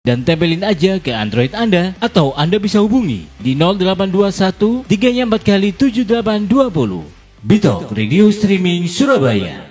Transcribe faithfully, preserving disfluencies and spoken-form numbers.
dan tempelin aja ke Android Anda, atau Anda bisa hubungi di nol delapan dua satu tiga empat kali tujuh delapan dua nol. Bitalk Radio Streaming Surabaya.